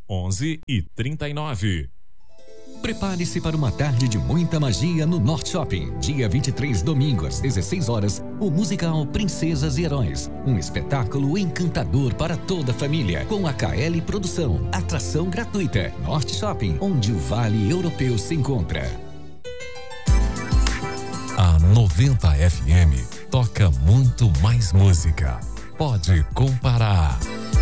11h39. Prepare-se para uma tarde de muita magia no Norte Shopping. Dia 23, domingo, às 16 horas, o musical Princesas e Heróis. Um espetáculo encantador para toda a família, com a KL Produção. Atração gratuita. Norte Shopping, onde o Vale Europeu se encontra. A 90 FM toca muito mais música. Pode comparar.